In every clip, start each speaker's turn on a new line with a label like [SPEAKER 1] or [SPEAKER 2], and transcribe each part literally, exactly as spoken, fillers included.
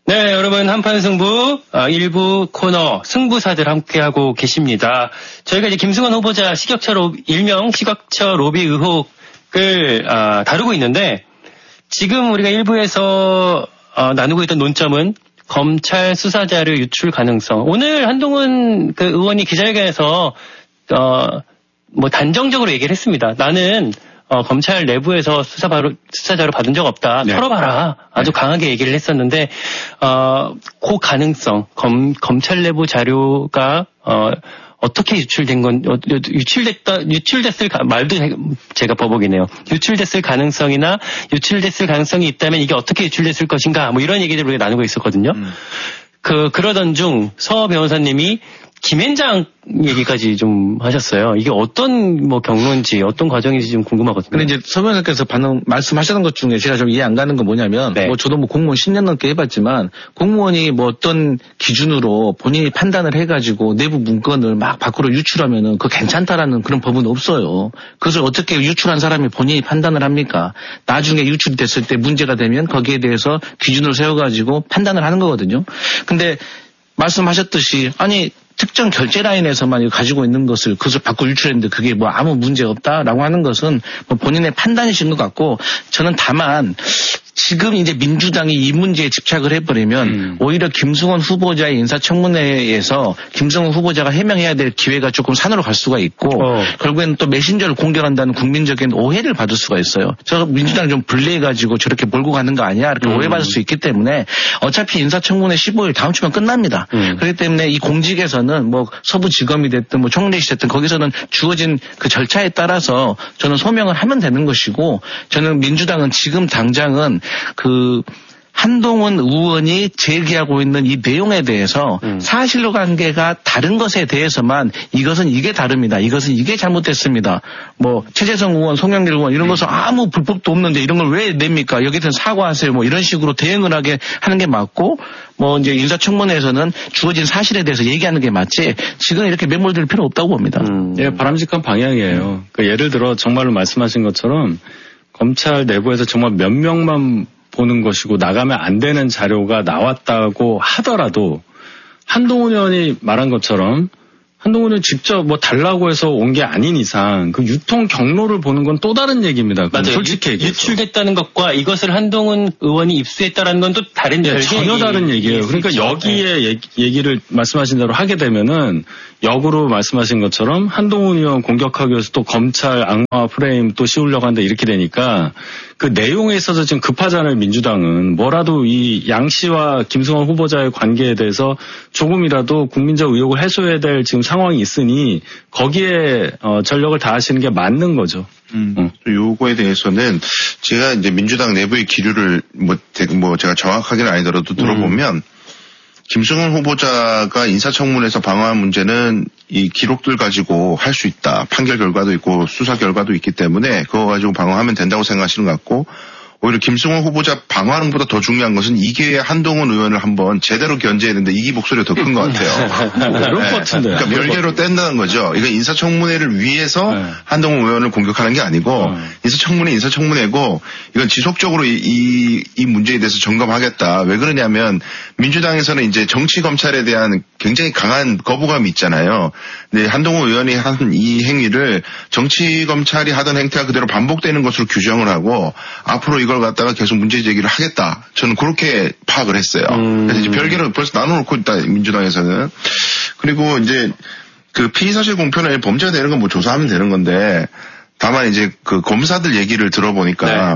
[SPEAKER 1] 네, 여러분 한판 승부 어, 일부 코너 승부사들 함께하고 계십니다. 저희가 이제 김승원 후보자 식역처 로비, 일명 식역처 로비 의혹을 어, 다루고 있는데 지금 우리가 일부에서 어, 나누고 있던 논점은 검찰 수사자료 유출 가능성. 오늘 한동훈 그 의원이 기자회견에서 어, 뭐 단정적으로 얘기를 했습니다. 나는 어, 검찰 내부에서 수사 바로, 수사자료 받은 적 없다.
[SPEAKER 2] 네.
[SPEAKER 1] 털어봐라. 아주 네. 강하게 얘기를 했었는데, 어, 그 가능성, 검, 검찰 내부 자료가, 어, 어떻게 유출된 건, 어, 유출됐다, 유출됐을, 가, 말도 제가 버벅이네요. 유출됐을 가능성이나 유출됐을 가능성이 있다면 이게 어떻게 유출됐을 것인가, 뭐 이런 얘기들을 우리가 나누고 있었거든요. 음. 그, 그러던 중 서 변호사님이 김앤장 얘기까지 좀 하셨어요. 이게 어떤 뭐 경로인지 어떤 과정인지 좀 궁금하거든요.
[SPEAKER 2] 근데 이제 서 변호사께서 방금 말씀하셨던 것 중에 제가 좀 이해 안 가는 건 뭐냐면 네. 뭐 저도 뭐 공무원 십 년 넘게 해봤지만 공무원이 뭐 어떤 기준으로 본인이 판단을 해가지고 내부 문건을 막 밖으로 유출하면은 그거 괜찮다라는 그런 법은 없어요. 그것을 어떻게 유출한 사람이 본인이 판단을 합니까? 나중에 유출이 됐을 때 문제가 되면 거기에 대해서 기준을 세워가지고 판단을 하는 거거든요. 근데 말씀하셨듯이 아니 특정 결제 라인에서만 가지고 있는 것을 그것을 밖으로 유출했는데 그게 뭐 아무 문제 없다라고 하는 것은 뭐 본인의 판단이신 것 같고 저는 다만 지금 이제 민주당이 이 문제에 집착을 해버리면 음. 오히려 김승원 후보자의 인사청문회에서 김승원 후보자가 해명해야 될 기회가 조금 산으로 갈 수가 있고 어. 결국에는 또 메신저를 공격한다는 국민적인 오해를 받을 수가 있어요. 저 민주당 좀 불리해가지고 저렇게 몰고 가는 거 아니야 이렇게 음. 오해받을 수 있기 때문에 어차피 인사청문회 십오 일 다음 주면 끝납니다. 음. 그렇기 때문에 이 공직에서는 뭐 서부지검이 됐든 뭐 청래시 됐든 거기서는 주어진 그 절차에 따라서 저는 소명을 하면 되는 것이고 저는 민주당은 지금 당장은 그 한동훈 의원이 제기하고 있는 이 내용에 대해서 음. 사실관계가 다른 것에 대해서만 이것은 이게 다릅니다. 이것은 이게 잘못됐습니다. 뭐 최재성 의원, 송영길 의원 이런 것은 아무 불법도 없는데 이런 걸 왜 냅니까? 여기에 대해서 사과하세요. 뭐 이런 식으로 대응을 하게 하는 게 맞고 뭐 이제 인사청문회에서는 주어진 사실에 대해서 얘기하는 게 맞지 지금 이렇게 매몰될 필요 없다고 봅니다.
[SPEAKER 3] 음. 예, 바람직한 방향이에요. 그러니까 예를 들어 정말로 말씀하신 것처럼 검찰 내부에서 정말 몇 명만 보는 것이고 나가면 안 되는 자료가 나왔다고 하더라도 한동훈 의원이 말한 것처럼 한동훈 의원이 직접 뭐 달라고 해서 온 게 아닌 이상 그 유통 경로를 보는 건 또 다른 얘기입니다.
[SPEAKER 1] 맞아요.
[SPEAKER 3] 솔직히
[SPEAKER 1] 유, 유출됐다는 것과 이것을 한동훈 의원이 입수했다라는 건 또 다른
[SPEAKER 3] 네, 전혀 다른 얘기예요. 그러니까 여기에 네. 얘기, 얘기를 말씀하신 대로 하게 되면은 역으로 말씀하신 것처럼 한동훈 의원 공격하기 위해서 또 검찰 악마 프레임 또 씌우려고 한다 이렇게 되니까 그 내용에 있어서 지금 급하잖아요. 민주당은 뭐라도 이 양 씨와 김승원 후보자의 관계에 대해서 조금이라도 국민적 의혹을 해소해야 될 지금 상황이 있으니 거기에 어, 전력을 다하시는 게 맞는 거죠.
[SPEAKER 4] 음, 어. 요거에 대해서는 제가 이제 민주당 내부의 기류를 뭐, 뭐 제가 정확하게는 아니더라도 들어보면 음. 김승원 후보자가 인사청문회에서 방어한 문제는 이 기록들 가지고 할 수 있다. 판결 결과도 있고 수사 결과도 있기 때문에 그거 가지고 방어하면 된다고 생각하시는 것 같고 오히려 김승원 후보자 방어하는 것보다 더 중요한 것은 이 기회에 한동훈 의원을 한번 제대로 견제해야 되는데 이 목소리가 더 큰 것 같아요.
[SPEAKER 3] 그럴 것 같은데.
[SPEAKER 4] 그러니까 별개로 뗀다는 거죠. 이거 인사청문회를 위해서 네. 한동훈 의원을 공격하는 게 아니고 네. 인사청문회 인사청문회고 이건 지속적으로 이, 이, 이 문제에 대해서 점검하겠다. 왜 그러냐면 민주당에서는 이제 정치 검찰에 대한 굉장히 강한 거부감이 있잖아요. 근데 한동훈 의원이 한 이 행위를 정치 검찰이 하던 행태가 그대로 반복되는 것으로 규정을 하고 앞으로 이걸 갖다가 계속 문제 제기를 하겠다. 저는 그렇게 파악을 했어요. 음. 그래서 이제 별개로 벌써 나눠놓고 있다, 민주당에서는. 그리고 이제 그 피의사실 공표는 범죄가 되는 건 뭐 조사하면 되는 건데 다만 이제 그 검사들 얘기를 들어보니까 네.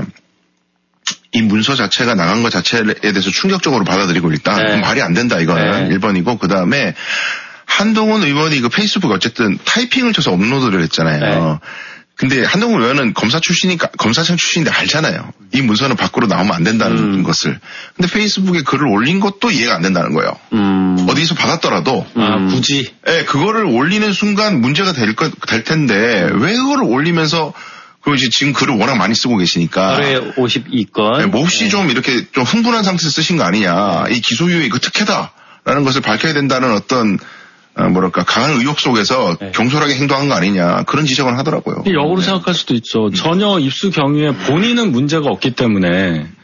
[SPEAKER 4] 이 문서 자체가 나간 것 자체에 대해서 충격적으로 받아들이고 일단 네. 말이 안 된다 이거는 네. 일 번이고 그 다음에 한동훈 의원이 그 페이스북 어쨌든 타이핑을 쳐서 업로드를 했잖아요. 네. 근데 한동훈 의원은 검사 출신이니까 검사청 출신인데 알잖아요. 이 문서는 밖으로 나오면 안 된다는 음. 것을. 근데 페이스북에 글을 올린 것도 이해가 안 된다는 거예요. 음. 어디서 받았더라도
[SPEAKER 3] 아, 굳이.
[SPEAKER 4] 예, 네, 그거를 올리는 순간 문제가 될 것, 될 텐데 왜 그거를 올리면서 그리고 이제 지금 글을 워낙 많이 쓰고 계시니까.
[SPEAKER 1] 하루에 오십이 건.
[SPEAKER 4] 네, 몹시 네. 좀 이렇게 좀 흥분한 상태에서 쓰신 거 아니냐. 이 기소유예 이거 특혜다라는 것을 밝혀야 된다는 어떤 뭐랄까 강한 의혹 속에서 네. 경솔하게 행동한 거 아니냐 그런 지적을 하더라고요.
[SPEAKER 3] 역으로 네. 생각할 수도 있죠. 전혀 입수 경위에 본인은 문제가 없기 때문에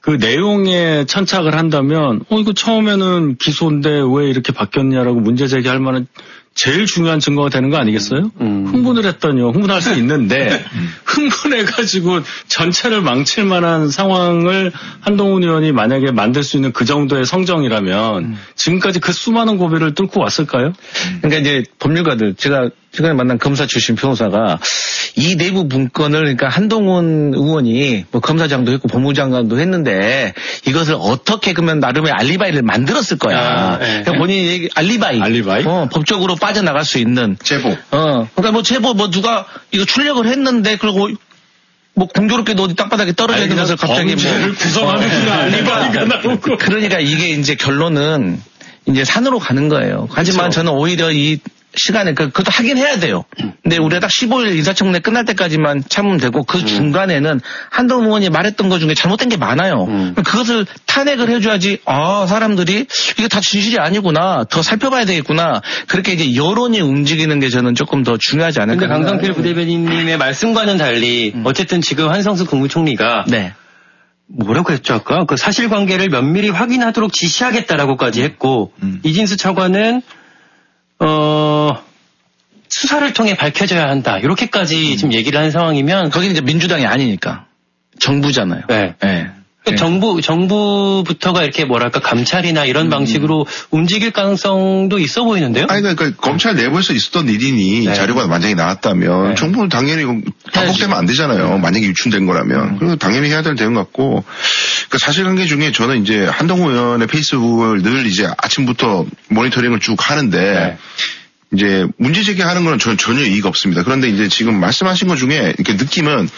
[SPEAKER 3] 그 내용에 천착을 한다면 어 이거 처음에는 기소인데 왜 이렇게 바뀌었냐라고 문제 제기할 만한 제일 중요한 증거가 되는 거 아니겠어요? 음. 흥분을 했더니요. 흥분할 수 있는데 흥분해가지고 전체를 망칠 만한 상황을 한동훈 의원이 만약에 만들 수 있는 그 정도의 성정이라면 음. 지금까지 그 수많은 고비를 뚫고 왔을까요?
[SPEAKER 2] 그러니까 이제 법률가들 제가 최근에 만난 검사 출신 변호사가 이 내부 문건을 그러니까 한동훈 의원이 뭐 검사장도 했고 법무장관도 했는데 이것을 어떻게 그러면 나름의 알리바이를 만들었을 거야. 아, 네. 그러니까 본인이 얘기 알리바이.
[SPEAKER 3] 알리바이.
[SPEAKER 2] 어, 법적으로 빠져나갈 수 있는
[SPEAKER 4] 제보.
[SPEAKER 2] 어, 그러니까 뭐 제보 뭐 누가 이거 출력을 했는데 그리고 뭐 공교롭게도 어디 땅바닥에 떨어져 있는 것을 갑자기
[SPEAKER 3] 범죄를
[SPEAKER 2] 뭐
[SPEAKER 3] 구성하는 그 알리바이가 나오고.
[SPEAKER 2] 그러니까 이게 이제 결론은 이제 산으로 가는 거예요. 하지만 그렇죠. 저는 오히려 이 시간에 그, 그것도 하긴 해야 돼요. 근데 우리가 딱 십오 일 인사청문회 끝날 때까지만 참으면 되고 그 음. 중간에는 한동훈 의원이 말했던 것 중에 잘못된 게 많아요. 음. 그것을 탄핵을 해줘야지 아 사람들이 이게 다 진실이 아니구나 더 살펴봐야 되겠구나 그렇게 이제 여론이 움직이는 게 저는 조금 더 중요하지 않을까.
[SPEAKER 1] 근데 강성필 부대변인님의 말씀과는 달리 음. 어쨌든 지금 한성수 국무총리가
[SPEAKER 2] 네.
[SPEAKER 1] 뭐라고 했죠 아까? 그 사실관계를 면밀히 확인하도록 지시하겠다라고까지 했고 음. 이진수 차관은 어, 수사를 통해 밝혀져야 한다. 이렇게까지 음. 지금 얘기를 하는 상황이면.
[SPEAKER 2] 거기는 이제 민주당이 아니니까. 정부잖아요.
[SPEAKER 1] 네. 네. 네. 정부, 정부부터가 이렇게 뭐랄까, 감찰이나 이런 음. 방식으로 움직일 가능성도 있어 보이는데요?
[SPEAKER 4] 아니, 그러니까 검찰 내부에서 있었던 일이니 네. 자료가 만약에 나왔다면 네. 정부는 당연히 반복되면 안 되잖아요. 네. 만약에 유출된 거라면. 음. 그리고 당연히 해야 될 대응 같고. 그러니까 사실관계 중에 저는 이제 한동훈 의원의 페이스북을 늘 이제 아침부터 모니터링을 쭉 하는데 네. 이제 문제 제기하는 건 저는 전혀 이의가 없습니다. 그런데 이제 지금 말씀하신 것 중에 이렇게 느낌은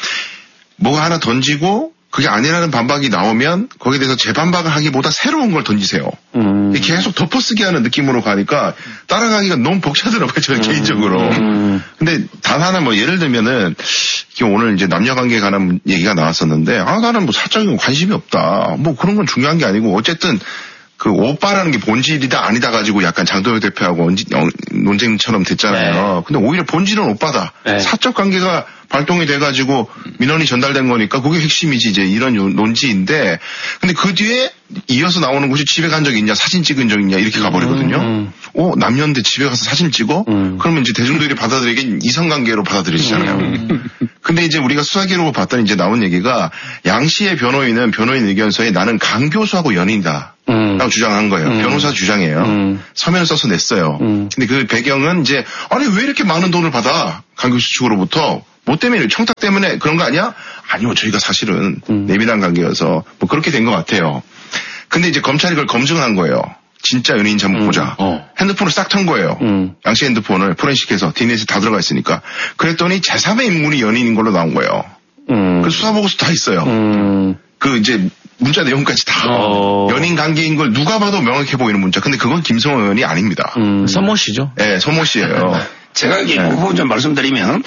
[SPEAKER 4] 뭐가 하나 던지고 그게 아니라는 반박이 나오면 거기에 대해서 재반박을 하기보다 새로운 걸 던지세요. 음. 계속 덮어쓰기 하는 느낌으로 가니까 따라가기가 너무 벅차더라고요, 저는 음. 개인적으로. 음. 근데 단 하나 뭐 예를 들면은 오늘 이제 남녀관계에 관한 얘기가 나왔었는데 아 나는 뭐 사적인 관심이 없다. 뭐 그런 건 중요한 게 아니고 어쨌든 그 오빠라는 게 본질이다 아니다 가지고 약간 장동혁 대표하고 논쟁처럼 됐잖아요. 네. 근데 오히려 본질은 오빠다. 네. 사적 관계가 발동이 돼가지고 민원이 전달된 거니까 그게 핵심이지 이제 이런 논지인데 근데 그 뒤에 이어서 나오는 곳이 집에 간 적이 있냐 사진 찍은 적 있냐 이렇게 가버리거든요. 음. 어 남녀인데 집에 가서 사진 찍어? 음. 그러면 이제 대중들이 받아들이긴 이성관계로 받아들이시잖아요. 음. 근데 이제 우리가 수사기록을 봤더니 이제 나온 얘기가 양 씨의 변호인은 변호인 의견서에 나는 강 교수하고 연인이다. 음. 라고 주장한 거예요. 음. 변호사 주장이에요. 음. 서면을 써서 냈어요. 음. 근데 그 배경은 이제 아니 왜 이렇게 많은 돈을 받아? 강 교수 측으로부터. 뭐 때문에 청탁 때문에 그런 거 아니야? 아니요. 저희가 사실은 음. 내밀한 관계여서 뭐 그렇게 된 것 같아요. 근데 이제 검찰이 그걸 검증을 한 거예요. 진짜 연예인인지 한번 음. 보자. 어. 핸드폰을 싹 턴 거예요. 음. 양씨 핸드폰을 포렌식해서 디엔에이에서 다 들어가 있으니까. 그랬더니 제삼의 인물이 연예인인 걸로 나온 거예요. 음. 그 수사보고서 다 있어요. 음. 그 이제 문자 내용까지 다 어. 연인 관계인 걸 누가 봐도 명확해 보이는 문자. 근데 그건 김성호 의원이 아닙니다.
[SPEAKER 2] 음. 서모 씨죠?
[SPEAKER 4] 네, 서모 씨예요.
[SPEAKER 5] 제가 이게 네. 그 부분 좀 말씀드리면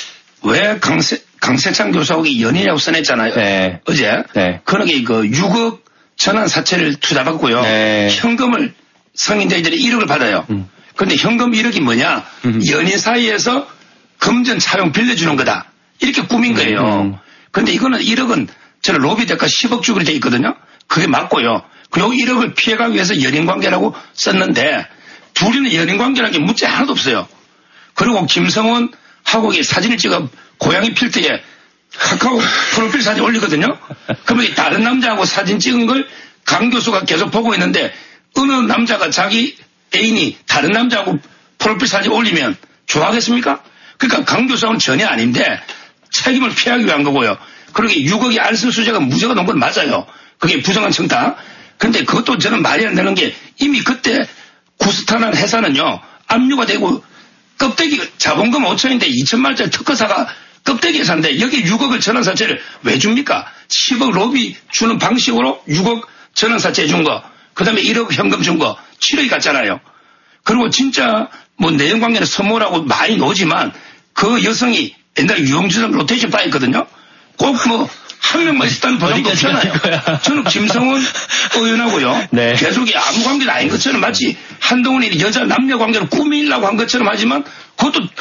[SPEAKER 5] 왜 강세, 강세창 교수하고 연인이라고 써냈잖아요. 네. 어제. 네. 그러게 그 육억 전환 사채를 투자받고요. 네. 현금을 성인자들이 일억을 받아요. 음. 근데 현금 일억이 뭐냐? 음. 연인 사이에서 금전 차용 빌려주는 거다. 이렇게 꾸민 거예요. 음. 근데 이거는 일억은 저는 로비 대가 십억 주기로 돼 있거든요. 그게 맞고요. 그리고 일억을 피해가기 위해서 연인 관계라고 썼는데 둘이는 연인 관계라는 게 문제 하나도 없어요. 그리고 김성원 하고 사진을 찍어 고양이 필터에 카카오 프로필 사진 올리거든요. 그러면 다른 남자하고 사진 찍은 걸 강 교수가 계속 보고 있는데 어느 남자가 자기 애인이 다른 남자하고 프로필 사진 올리면 좋아하겠습니까? 그러니까 강 교수하고는 전혀 아닌데 책임을 피하기 위한 거고요. 그러게 육억이 알선수재가 무죄가 넘은 건 맞아요. 그게 부정한 청탁. 근데 그것도 저는 말이 안 되는 게 이미 그때 구스탄한 회사는요. 압류가 되고 껍데기 자본금 오천인데 이천만원짜리 특허사가 껍데기 회사인데 여기 육억을 전환사채를 왜 줍니까? 십억 로비 주는 방식으로 육억 전환사채 준 거. 그 다음에 일억 현금 준 거. 칠억이 갔잖아요. 그리고 진짜 뭐 내연관계는 선모라고 많이 나오지만 그 여성이 옛날에 유영주점 로테이션 바 있거든요. 꼭 뭐 한 명만 있다는 보장도 없잖아요. 저는 김성원 의원하고요. 네. 계속 아무 관계는 아닌 것처럼 마치 한동훈이 여자 남녀 관계로 꾸미려고 한 것처럼 하지만 그것도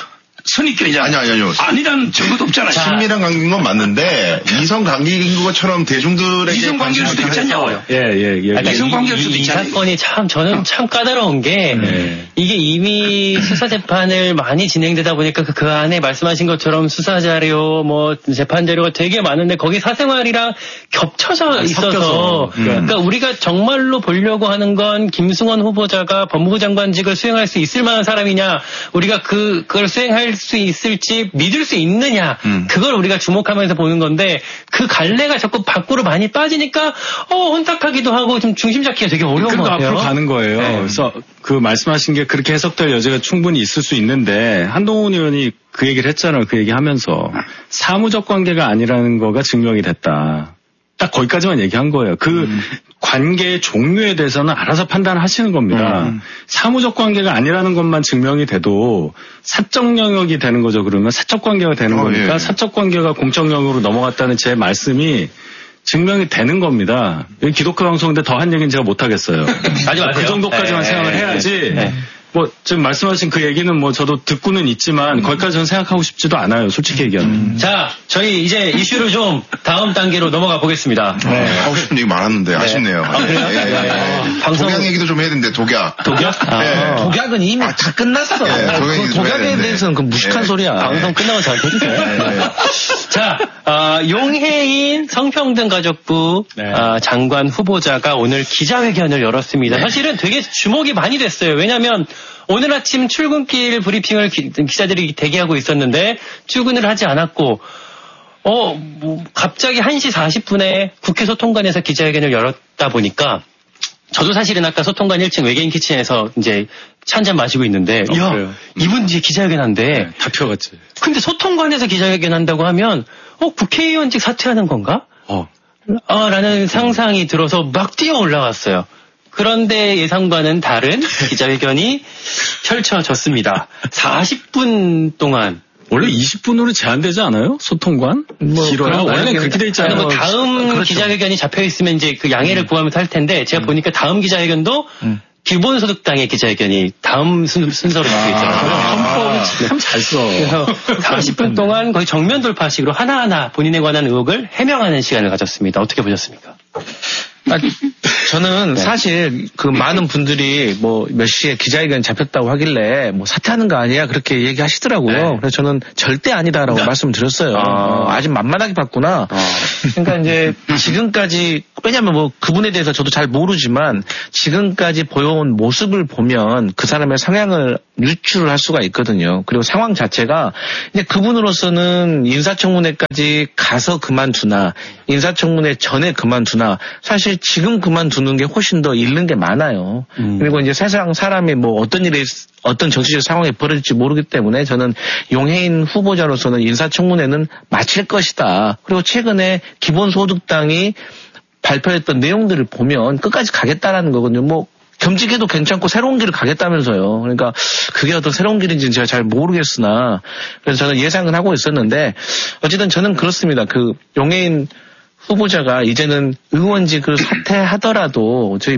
[SPEAKER 5] 선입견이잖아요.
[SPEAKER 4] 아니, 아니, 아니요.
[SPEAKER 5] 아니라는 증거도 없잖아요.
[SPEAKER 4] 친밀한 관계인 건 맞는데, 이성 관계인 것처럼 대중들에게.
[SPEAKER 5] 이성 관계일 수도 있잖아요.
[SPEAKER 3] 예, 예, 예.
[SPEAKER 1] 그러니까
[SPEAKER 5] 이성 관계일 수도
[SPEAKER 1] 이, 이,
[SPEAKER 5] 있잖아요.
[SPEAKER 1] 이 사건이 참, 저는 참 까다로운 게, 네. 이게 이미 수사재판을 많이 진행되다 보니까 그, 그 안에 말씀하신 것처럼 수사자료, 뭐, 재판자료가 되게 많은데, 거기 사생활이랑 겹쳐져 있어서, 음. 그러니까 우리가 정말로 보려고 하는 건 김승원 후보자가 법무부 장관직을 수행할 수 있을 만한 사람이냐, 우리가 그, 그걸 수행할 수 있을지 믿을 수 있느냐, 음. 그걸 우리가 주목하면서 보는 건데, 그 갈래가 자꾸 밖으로 많이 빠지니까, 어, 혼탁하기도 하고 좀 중심 잡기가 되게 어려운 것 같아요.
[SPEAKER 3] 앞으로 가는 거예요. 네. 그래서 그 말씀하신 게 그렇게 해석될 여지가 충분히 있을 수 있는데, 한동훈 의원이 그 얘기를 했잖아요. 그 얘기 하면서. 사무적 관계가 아니라는 거가 증명이 됐다. 딱 거기까지만 얘기한 거예요. 그 음. 관계의 종류에 대해서는 알아서 판단하시는 겁니다. 음. 사무적 관계가 아니라는 것만 증명이 돼도 사적 영역이 되는 거죠. 그러면 사적 관계가 되는 어, 거니까 예. 사적 관계가 공적 영역으로 넘어갔다는 제 말씀이 증명이 되는 겁니다. 여기 기독교 방송인데 더 한 얘기는 제가 못 하겠어요.
[SPEAKER 1] 하지 마세요.
[SPEAKER 3] 그 정도까지만 네, 생각을 해야지. 네. 뭐 지금 말씀하신 그 얘기는 뭐 저도 듣고는 있지만 음. 거기까지 저는 생각하고 싶지도 않아요. 솔직히 얘기하면. 음.
[SPEAKER 1] 자, 저희 이제 이슈를 좀 다음 단계로 넘어가 보겠습니다.
[SPEAKER 4] 네. 하고 싶은 얘기 많았는데 네. 아쉽네요.
[SPEAKER 1] 아, 그래요?
[SPEAKER 4] 네. 네. 네.
[SPEAKER 1] 방송...
[SPEAKER 4] 독약 얘기도 좀 해야 되는데 독약.
[SPEAKER 1] 독약? 아.
[SPEAKER 2] 네. 독약은 이미 아, 다 끝났어. 네. 독약 그 독약에 대해서는 그 무식한 네. 소리야.
[SPEAKER 1] 방송 끝나고 저한테 해주세요. 네. 자, 어, 용해인 성평등가족부 네. 어, 장관 후보자가 오늘 기자회견을 열었습니다. 네. 사실은 되게 주목이 많이 됐어요. 왜냐하면 오늘 아침 출근길 브리핑을 기, 기자들이 대기하고 있었는데 출근을 하지 않았고 어, 뭐 갑자기 한 시 사십 분에 국회 소통관에서 기자회견을 열었다 보니까 저도 사실은 아까 소통관 일 층 외계인 키친에서 이제 차 한잔 마시고 있는데 어, 야 그래요? 이분 이제 기자회견 한대.
[SPEAKER 3] 네, 다 튀어갔지.
[SPEAKER 1] 근데 소통관에서 기자회견 한다고 하면 어 국회의원직 사퇴하는 건가? 어. 아, 라는 상상이 들어서 막 뛰어 올라왔어요. 그런데 예상과는 다른 기자회견이 펼쳐졌습니다. 사십 분 동안.
[SPEAKER 3] 원래 이십 분으로 제한되지 않아요? 소통관? 뭐 길어요? 원래 그렇게 돼 있잖아요.
[SPEAKER 1] 뭐 다음 그렇죠. 기자회견이 잡혀있으면 이제 그 양해를 음. 구하면서 할 텐데 제가 음. 보니까 다음 기자회견도 음. 기본소득당의 기자회견이 다음 순, 순서로 되어 있더라고요.
[SPEAKER 3] 헌법이 아, 참 잘 써.
[SPEAKER 1] 그래서 사십 분 동안 거의 정면 돌파식으로 하나하나 본인에 관한 의혹을 해명하는 시간을 가졌습니다. 어떻게 보셨습니까?
[SPEAKER 2] 아, 저는 네. 사실 그 많은 분들이 뭐 몇 시에 기자회견 잡혔다고 하길래 뭐 사퇴하는 거 아니야 그렇게 얘기하시더라고요. 네. 그래서 저는 절대 아니다라고 네. 말씀드렸어요. 아. 어, 아직 만만하게 봤구나. 아. 그러니까 이제 지금까지 왜냐하면 뭐 그분에 대해서 저도 잘 모르지만 지금까지 보여온 모습을 보면 그 사람의 성향을 유추를 할 수가 있거든요. 그리고 상황 자체가 이제 그분으로서는 인사청문회까지 가서 그만두나 인사청문회 전에 그만두나 사실 지금 그만두는 게 훨씬 더 잃는 게 많아요. 음. 그리고 이제 세상 사람이 뭐 어떤 일이 어떤 정치적 상황이 벌어질지 모르기 때문에 저는 용해인 후보자로서는 인사청문회는 마칠 것이다. 그리고 최근에 기본소득당이 발표했던 내용들을 보면 끝까지 가겠다라는 거거든요. 뭐 겸직해도 괜찮고 새로운 길을 가겠다면서요. 그러니까 그게 어떤 새로운 길인지는 제가 잘 모르겠으나 그래서 저는 예상은 하고 있었는데 어쨌든 저는 그렇습니다. 그 용해인 후보자가 이제는 의원직을 사퇴하더라도 저희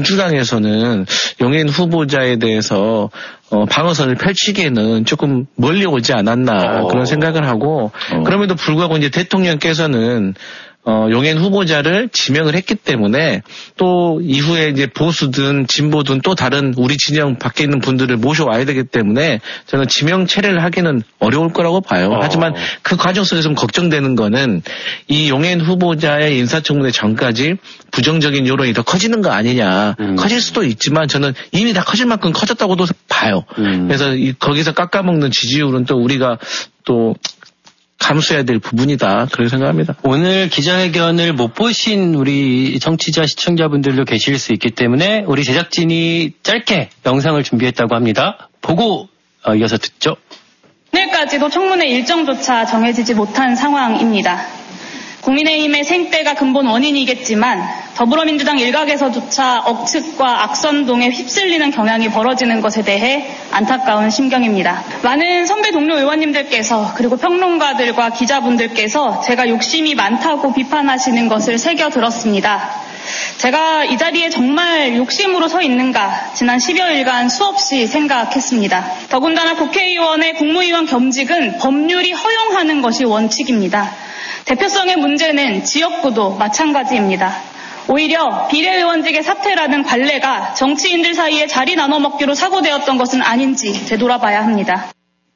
[SPEAKER 2] 민주당에서는 용해인 후보자에 대해서 어, 방어선을 펼치기에는 조금 멀리 오지 않았나 어. 그런 생각을 하고 어. 그럼에도 불구하고 이제 대통령께서는 어, 용해인 후보자를 지명을 했기 때문에 또 이후에 이제 보수든 진보든 또 다른 우리 진영 밖에 있는 분들을 모셔와야 되기 때문에 저는 지명 체례를 하기는 어려울 거라고 봐요. 어. 하지만 그 과정 속에서 좀 걱정되는 거는 이 용해인 후보자의 인사청문회 전까지 부정적인 여론이 더 커지는 거 아니냐. 음. 커질 수도 있지만 저는 이미 다 커질 만큼 커졌다고도 봐요. 음. 그래서 이, 거기서 깎아먹는 지지율은 또 우리가 또 감수해야 될 부분이다. 그렇게 생각합니다.
[SPEAKER 1] 오늘 기자회견을 못 보신 우리 청취자 시청자분들도 계실 수 있기 때문에 우리 제작진이 짧게 영상을 준비했다고 합니다. 보고 이어서 듣죠.
[SPEAKER 6] 오늘까지도 청문회 일정조차 정해지지 못한 상황입니다. 국민의힘의 생떼가 근본 원인이겠지만 더불어민주당 일각에서조차 억측과 악선동에 휩쓸리는 경향이 벌어지는 것에 대해 안타까운 심경입니다. 많은 선배 동료 의원님들께서 그리고 평론가들과 기자분들께서 제가 욕심이 많다고 비판하시는 것을 새겨 들었습니다. 제가 이 자리에 정말 욕심으로 서 있는가 지난 십여일간 수없이 생각했습니다. 더군다나 국회의원의 국무위원 겸직은 법률이 허용하는 것이 원칙입니다. 대표성의 문제는 지역구도 마찬가지입니다. 오히려 비례의원직의 사퇴라는 관례가 정치인들 사이에 자리 나눠 먹기로 사고되었던 것은 아닌지 되돌아봐야 합니다.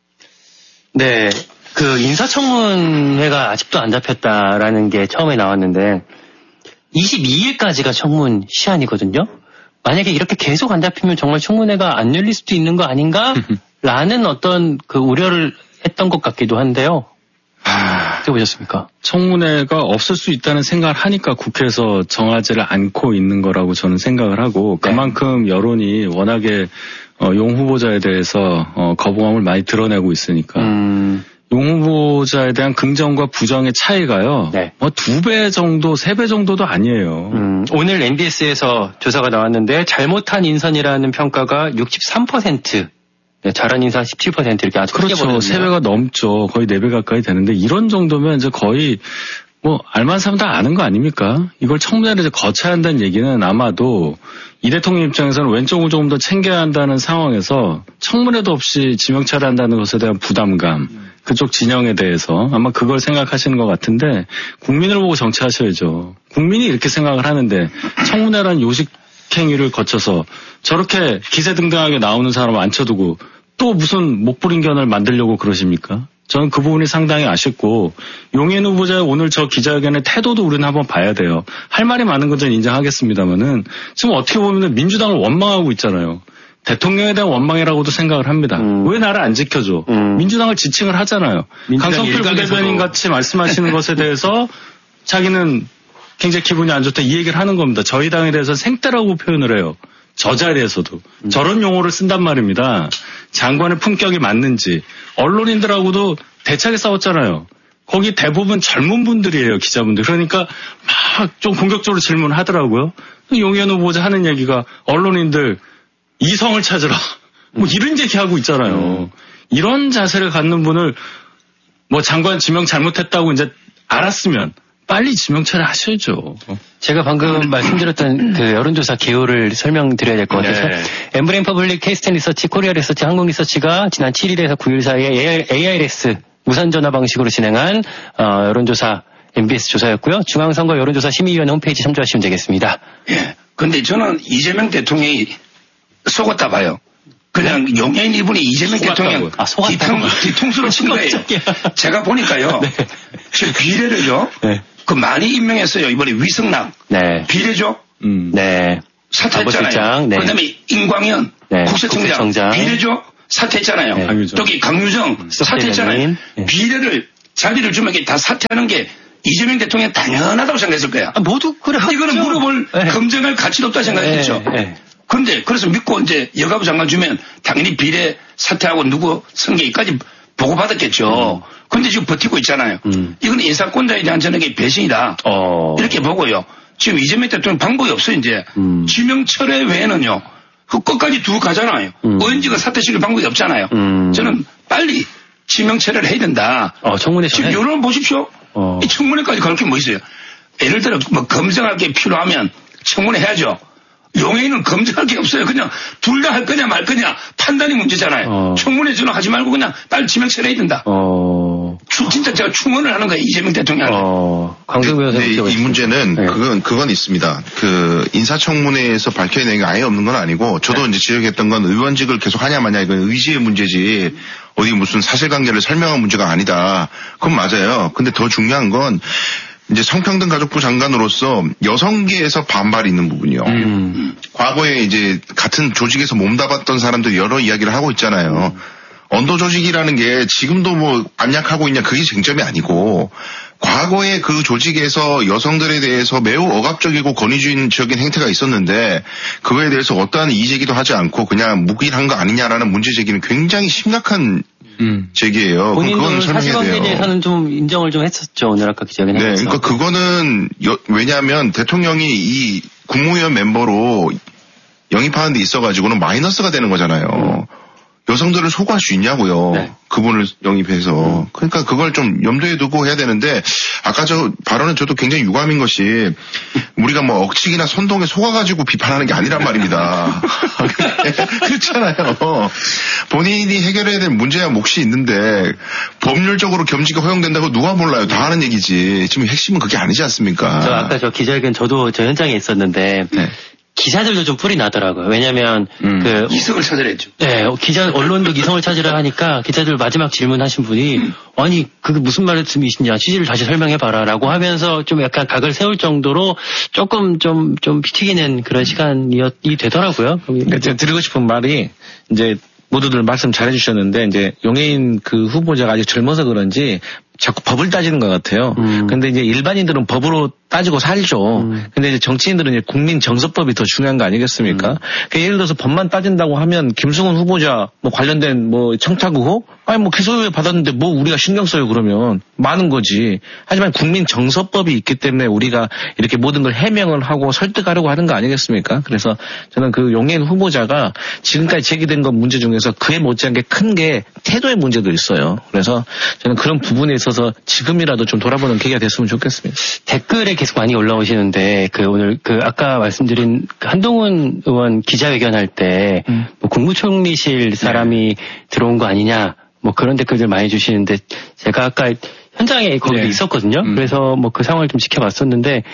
[SPEAKER 1] 네, 그 인사청문회가 아직도 안 잡혔다라는 게 처음에 나왔는데 이십이일까지가 청문 시한이거든요. 만약에 이렇게 계속 안 잡히면 정말 청문회가 안 열릴 수도 있는 거 아닌가라는 어떤 그 우려를 했던 것 같기도 한데요.
[SPEAKER 3] 아,
[SPEAKER 1] 어떻게 보셨습니까?
[SPEAKER 3] 청문회가 없을 수 있다는 생각을 하니까 국회에서 정하지를 않고 있는 거라고 저는 생각을 하고 그만큼 여론이 워낙에 어, 용 후보자에 대해서 어, 거부감을 많이 드러내고 있으니까 음. 용 후보자에 대한 긍정과 부정의 차이가요. 네. 뭐 두 배 정도, 세 배 정도도 아니에요.
[SPEAKER 1] 음, 오늘 엠비에스에서 조사가 나왔는데 잘못한 인선이라는 평가가 육십삼 퍼센트. 네, 잘한 인사 십칠 퍼센트 이렇게 아주 크게
[SPEAKER 3] 그렇죠. 세 배가 넘죠. 거의 네 배 가까이 되는데 이런 정도면 이제 거의 뭐 알만 사람 다 아는 거 아닙니까? 이걸 청문회를 이제 거쳐야 한다는 얘기는 아마도 이 대통령 입장에서는 왼쪽을 조금 더 챙겨야 한다는 상황에서 청문회도 없이 지명차를 한다는 것에 대한 부담감, 그쪽 진영에 대해서 아마 그걸 생각하시는 것 같은데 국민을 보고 정치하셔야죠. 국민이 이렇게 생각을 하는데 청문회라는 요식행위를 거쳐서 저렇게 기세등등하게 나오는 사람을 앉혀두고 또 무슨 목부림견을 만들려고 그러십니까? 저는 그 부분이 상당히 아쉽고 용해인 후보자의 오늘 저 기자회견의 태도도 우리는 한번 봐야 돼요. 할 말이 많은 건 저는 인정하겠습니다만은 지금 어떻게 보면 민주당을 원망하고 있잖아요. 대통령에 대한 원망이라고도 생각을 합니다. 음. 왜 나를 안 지켜줘? 음. 민주당을 지칭을 하잖아요. 강성필 부대변인 같이 말씀하시는 것에 대해서 자기는 굉장히 기분이 안 좋다 이 얘기를 하는 겁니다. 저희 당에 대해서 생떼라고 표현을 해요. 저 자리에서도. 음. 저런 용어를 쓴단 말입니다. 장관의 품격이 맞는지. 언론인들하고도 대차게 싸웠잖아요. 거기 대부분 젊은 분들이에요, 기자분들. 그러니까 막 좀 공격적으로 질문을 하더라고요. 용해인 후보자 하는 얘기가 언론인들 이성을 찾으라. 뭐 이런 얘기하고 있잖아요. 음. 이런 자세를 갖는 분을 뭐 장관 지명 잘못했다고 이제 알았으면 빨리 지명처를 하셔야죠.
[SPEAKER 1] 제가 방금 말씀드렸던 그 여론조사 개요를 설명드려야 될 것 같아서 네. 엠브레인 퍼블릭 케이스텐 리서치, 코리아 리서치, 한국 리서치가 지난 칠일에서 구일 사이에 에이아르에스 무선전화 방식으로 진행한 어, 여론조사 엠비에스 조사였고요. 중앙선거 여론조사 심의위원회 홈페이지 참조하시면 되겠습니다.
[SPEAKER 5] 예. 근데 저는 이재명 대통령이 속았다 봐요. 그냥 네? 용해인 이분이 이재명 대통령
[SPEAKER 1] 아,
[SPEAKER 5] 뒤통, 뒤통수를 친 거예요. 제가 보니까요. 네. 비례를요. 네. 그 많이 임명했어요. 이번에 위성락. 네. 비례죠. 음. 네. 사퇴했잖아요. 네. 그다음에 임광현 네. 국세청장. 국세청장. 비례죠. 사퇴했잖아요. 네. 저기 강유정 음. 사퇴했잖아요. 네. 비례를 자리를 주면 다 사퇴하는 게 이재명 대통령 당연하다고 생각했을 거야.
[SPEAKER 1] 아, 모두 그래.
[SPEAKER 5] 이거는 물어볼 네. 검증할 가치도 없다 생각했죠. 네. 네. 그런데 그래서 믿고 이제 여가부 장관 주면 당연히 비례 사퇴하고 누구 선거까지 보고받았겠죠. 음. 그런데 지금 버티고 있잖아요. 음. 이건 인사권자에 대한 저녁의 배신이다. 어. 이렇게 보고요. 지금 이재명 대통령 방법이 없어요. 이제 음. 지명철회 외에는요. 그 끝까지 두고 가잖아요. 음. 의원직을 사퇴시킬 방법이 없잖아요. 음. 저는 빨리 지명철회를 해야 된다.
[SPEAKER 1] 어, 청문회
[SPEAKER 5] 지금 여론 보십시오. 어. 이 청문회까지 갈 게 뭐 있어요. 예를 들어 뭐 검증할 게 필요하면 청문회 해야죠. 용해인은 검증할 게 없어요. 그냥 둘 다 할 거냐 말 거냐 판단이 문제잖아요. 어. 청문회 전화하지 말고 그냥 빨리 지명철회해야 된다. 어. 추, 진짜 제가 충원을 하는 거예요. 이재명 대통령한테. 어.
[SPEAKER 4] 강성 변호사 이, 이 문제는 네. 그건 그건 있습니다. 그 인사청문회에서 밝혀내는 게 아예 없는 건 아니고 저도 네. 이제 지적했던 건 의원직을 계속 하냐 마냐 이건 의지의 문제지 어디 무슨 사실관계를 설명한 문제가 아니다. 그건 맞아요. 근데 더 중요한 건 이제 성평등 가족부 장관으로서 여성계에서 반발이 있는 부분이요. 음. 과거에 이제 같은 조직에서 몸담았던 사람들이 여러 이야기를 하고 있잖아요. 음. 언더 조직이라는 게 지금도 뭐 안약하고 있냐 그게 쟁점이 아니고 과거에 그 조직에서 여성들에 대해서 매우 억압적이고 권위주의적인 행태가 있었는데 그거에 대해서 어떠한 이의제기도 하지 않고 그냥 묵인한 거 아니냐라는 문제제기는 굉장히 심각한 음. 제기예요.
[SPEAKER 1] 본인도 사실관계에 대해서는 좀 인정을 좀 했었죠. 오늘 아까 기자회견에서.
[SPEAKER 4] 네, 그러니까 그거는 여, 왜냐하면 대통령이 이 국무위원 멤버로 영입하는 데 있어가지고는 마이너스가 되는 거잖아요. 음. 여성들을 소구할 수 있냐고요. 네. 그분을 영입해서. 음. 그러니까 그걸 좀 염두에 두고 해야 되는데 아까 저 발언은 저도 굉장히 유감인 것이 우리가 뭐 억측이나 선동에 속아가지고 비판하는 게 아니란 말입니다. 그렇잖아요. 본인이 해결해야 될 문제야 몫이 있는데 법률적으로 겸직이 허용된다고 누가 몰라요. 다 하는 얘기지. 지금 핵심은 그게 아니지 않습니까?
[SPEAKER 1] 저 아까 저 기자회견 저도 저 현장에 있었는데 네. 기자들도 좀 뿔이 나더라고요. 왜냐면, 음. 그.
[SPEAKER 5] 이성을 찾으라 했죠.
[SPEAKER 1] 네, 기자, 언론도 이성을 찾으라 하니까 기자들 마지막 질문하신 분이, 음. 아니, 그게 무슨 말씀이시냐, 취지를 다시 설명해봐라, 라고 하면서 좀 약간 각을 세울 정도로 조금 좀, 좀 피튀기는 그런 시간이 되더라고요.
[SPEAKER 2] 그러니까 제가 드리고 싶은 말이, 이제, 모두들 말씀 잘 해주셨는데, 이제, 용해인 그 후보자가 아직 젊어서 그런지, 자꾸 법을 따지는 것 같아요. 음. 근데 이제 일반인들은 법으로 따지고 살죠. 음. 근데 이제 정치인들은 이제 국민 정서법이 더 중요한 거 아니겠습니까? 음. 그러니까 예를 들어서 법만 따진다고 하면 김승훈 후보자 뭐 관련된 뭐 청탁 의혹? 아니 뭐 기소유예 받았는데 뭐 우리가 신경 써요 그러면 많은 거지. 하지만 국민 정서법이 있기 때문에 우리가 이렇게 모든 걸 해명을 하고 설득하려고 하는 거 아니겠습니까? 그래서 저는 그 용해인 후보자가 지금까지 제기된 것 문제 중에서 그에 못지않게 큰 게 태도의 문제도 있어요. 그래서 저는 그런 부분에 있어서 지금이라도 좀 돌아보는 계기가 됐으면 좋겠습니다.
[SPEAKER 1] 댓글에 계속 많이 올라오시는데 그 오늘 그 아까 말씀드린 그 한동훈 의원 기자회견할 때 음. 뭐 국무총리실 사람이 네. 들어온 거 아니냐 뭐 그런 댓글들 많이 주시는데 제가 아까 현장에 거기 네. 있었거든요. 음. 그래서 뭐 그 상황을 좀 지켜봤었는데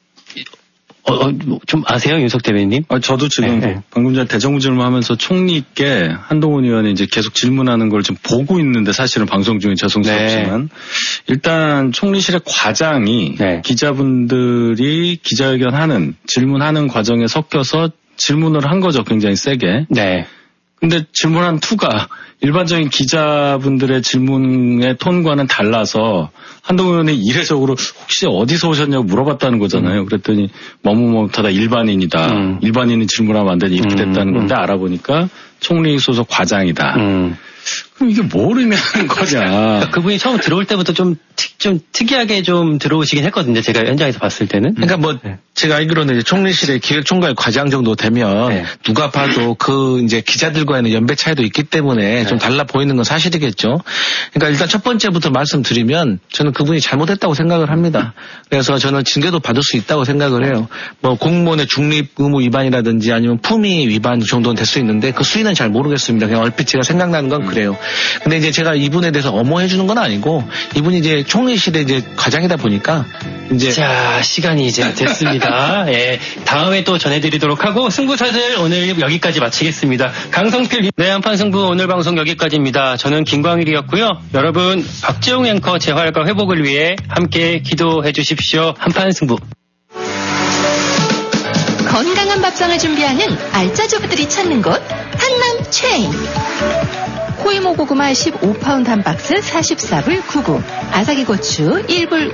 [SPEAKER 1] 어, 어, 좀 아세요, 윤석 대변인님?
[SPEAKER 3] 아, 저도 지금 네, 네. 방금 전에 대정부 질문하면서 총리께 한동훈 의원이 이제 계속 질문하는 걸 좀 보고 있는데 사실은 방송 중에 죄송스럽지만 네. 일단 총리실의 과장이 네. 기자분들이 기자회견하는 질문하는 과정에 섞여서 질문을 한 거죠, 굉장히 세게. 네. 근데 질문한 투가 일반적인 기자분들의 질문의 톤과는 달라서 한동훈 의원이 이례적으로 혹시 어디서 오셨냐고 물어봤다는 거잖아요. 음. 그랬더니 머뭇머뭇하다 일반인이다. 음. 일반인이 질문하면 안 되니 이렇게 됐다는 건데 음. 알아보니까 총리 소속 과장이다. 음. 그럼 이게 뭘 의미하는 거냐.
[SPEAKER 1] 그러니까 그분이 처음 들어올 때부터 좀, 특, 좀 특이하게 좀 들어오시긴 했거든요. 제가 현장에서 봤을 때는.
[SPEAKER 2] 그러니까 뭐 네. 제가 알기로는 이제 총리실의 기획총괄 과장 정도 되면 네. 누가 봐도 그 이제 기자들과의 연배 차이도 있기 때문에 네. 좀 달라 보이는 건 사실이겠죠. 그러니까 일단 첫 번째부터 말씀드리면 저는 그분이 잘못했다고 생각을 합니다. 그래서 저는 징계도 받을 수 있다고 생각을 해요. 뭐 공무원의 중립 의무 위반이라든지 아니면 품위 위반 정도는 될 수 있는데 그 수위는 잘 모르겠습니다. 그냥 얼핏 제가 생각나는 건 그래요. 근데 이제 제가 이분에 대해서 엄호해 주는 건 아니고 이분이 이제 총리실의 이제 과장이다 보니까 이제
[SPEAKER 1] 자 시간이 이제 됐습니다. 예, 다음에 또 전해드리도록 하고 승부사들 오늘 여기까지 마치겠습니다. 강성필 네 한판 승부 오늘 방송 여기까지입니다. 저는 김광일이었고요. 여러분 박지용 앵커 재활과 회복을 위해 함께 기도해 주십시오. 한판 승부.
[SPEAKER 7] 건강한 밥상을 준비하는 알짜주부들이 찾는 곳 한남 체인. 호이모 고구마 십오 파운드 한 박스 사십사 불 구십구, 아사기 고추 일 불